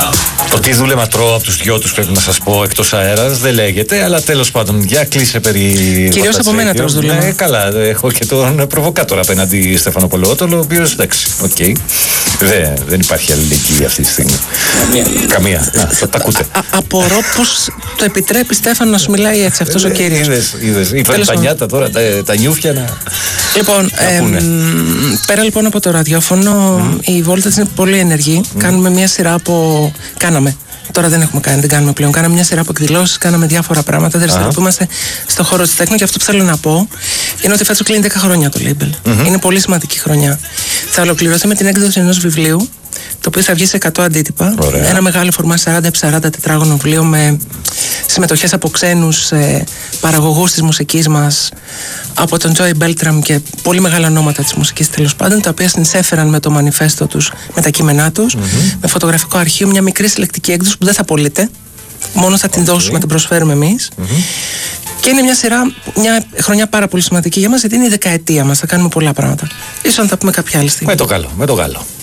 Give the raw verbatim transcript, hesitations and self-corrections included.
Το τι δούλεμα τρώω από τους δυο τους πρέπει να σας πω εκτός αέρας δεν λέγεται, αλλά τέλος πάντων για κλείσε περί. Κυρίως από μένα τρως δούλεμα. Ναι, καλά, έχω και τον προβοκάτορα απέναντι Στέφανο Πολυότολο, ο οποίος εντάξει, οκ. Okay. Δεν, δεν υπάρχει αλληλεγγύη αυτή τη στιγμή. Καμία. Να, θα τα ακούτε. Α, απορώ πως το επιτρέπει Στέφανο να σου μιλάει έτσι αυτός ο κύριος. Είδες, είδες. Ή τα νιάτα τώρα, τα, τα νιούφια να. Λοιπόν, ε, πέρα λοιπόν από το ραδιόφωνο, mm. η Voltage είναι πολύ ενεργή. Mm. Κάνουμε μια σειρά από. Κάναμε. Τώρα δεν έχουμε κάνει, δεν κάνουμε πλέον. Κάναμε μια σειρά από εκδηλώσεις, κάναμε διάφορα πράγματα. Δραστηριοποιούμαστε στον χώρο της τέχνης και αυτό που θέλω να πω είναι ότι φέτος κλείνει δέκα χρόνια το label. Mm-hmm. Είναι πολύ σημαντική χρονιά. Θα ολοκληρωθεί με την έκδοση ενός βιβλίου, το οποίο θα βγει σε εκατό αντίτυπα. Ωραία. Ένα μεγάλο φορμά σαράντα επί σαράντα τετράγωνο βιβλίο με συμμετοχές από ξένους ε, παραγωγούς της μουσικής μας, από τον Τζόι Μπέλτραμ και πολύ μεγάλα ονόματα της μουσικής τέλος πάντων, τα οποία συνεισέφεραν με το μανιφέστο τους, με τα κείμενά τους, mm-hmm. με φωτογραφικό αρχείο, μια μικρή συλλεκτική έκδοση που δεν θα πωλείται, μόνο θα την okay. δώσουμε, την προσφέρουμε εμείς. Mm-hmm. Και είναι μια σειρά, μια χρονιά πάρα πολύ σημαντική για μας, γιατί είναι η δεκαετία μας, θα κάνουμε πολλά πράγματα. Ίσως να τα πούμε κάποια άλλη στιγμή. Με το καλό, με το καλό.